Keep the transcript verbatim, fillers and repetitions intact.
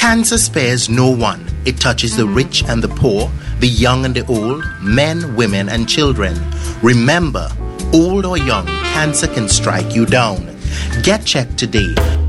Cancer spares no one. It touches the rich and the poor, the young and the old, men, women, and children. Remember, old or young, cancer can strike you down. Get checked today.